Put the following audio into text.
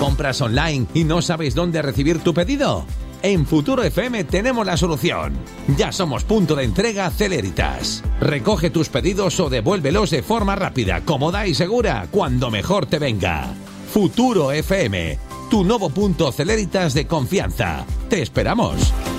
¿Compras online y no sabes dónde recibir tu pedido? En Futuro FM tenemos la solución. Ya somos punto de entrega Celeritas. Recoge tus pedidos o devuélvelos de forma rápida, cómoda y segura, cuando mejor te venga. Futuro FM, tu nuevo punto Celeritas de confianza. ¡Te esperamos!